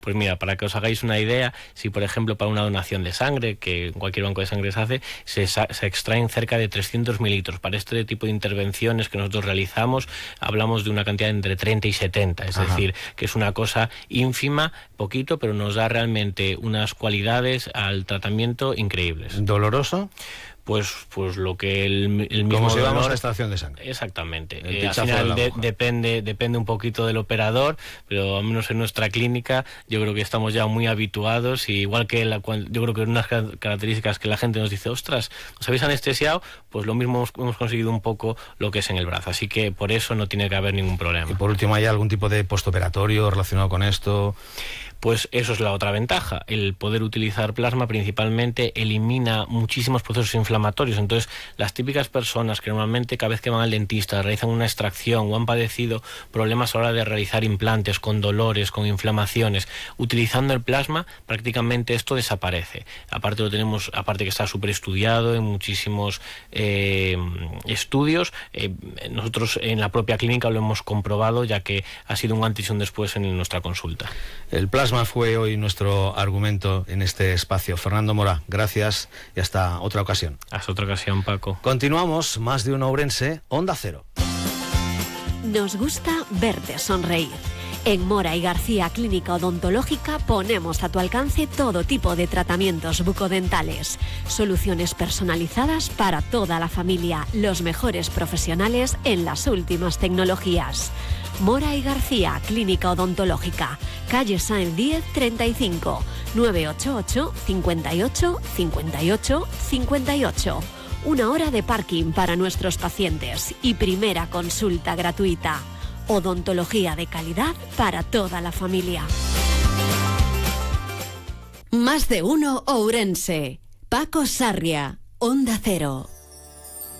Pues mira, para que os hagáis una idea, si por ejemplo para una donación de sangre, que en cualquier banco de sangre se hace, se extraen cerca de 300 mililitros. Para este tipo de intervenciones que nosotros realizamos, hablamos de una cantidad entre 30 y 70, es decir, que es una cosa ínfima, poquito, pero nos da realmente unas cualidades al tratamiento increíbles. ¿Doloroso? Pues lo que el mismo como si vamos dolor, a la extracción de sangre. Exactamente. Al final depende un poquito del operador, pero al menos en nuestra clínica yo creo que estamos ya muy habituados, y igual que yo creo que unas características que la gente nos dice, ostras, ¿os habéis anestesiado? Pues lo mismo hemos conseguido un poco lo que es en el brazo, así que por eso no tiene que haber ningún problema. Y por último, ¿hay algún tipo de postoperatorio relacionado con esto? Pues eso es la otra ventaja. El poder utilizar plasma principalmente elimina muchísimos procesos inflamatorios. Entonces, las típicas personas que normalmente cada vez que van al dentista realizan una extracción o han padecido problemas a la hora de realizar implantes con dolores, con inflamaciones, utilizando el plasma, prácticamente esto desaparece. Aparte que está súper estudiado en muchísimos estudios. Nosotros en la propia clínica lo hemos comprobado, ya que ha sido un antes y un después en nuestra consulta. El plasma fue hoy nuestro argumento en este espacio. Fernando Mora, gracias y hasta otra ocasión. Hasta otra ocasión, Paco. Continuamos, Más de Uno Ourense, Onda Cero. Nos gusta verte sonreír. En Mora y García Clínica Odontológica ponemos a tu alcance todo tipo de tratamientos bucodentales, soluciones personalizadas para toda la familia, los mejores profesionales en las últimas tecnologías. Mora y García Clínica Odontológica, calle Sáenz 10 35, 988 58 58 58. 1 hora de parking para nuestros pacientes y primera consulta gratuita. Odontología de calidad para toda la familia. Más de Uno Ourense. Paco Sarria, Onda Cero.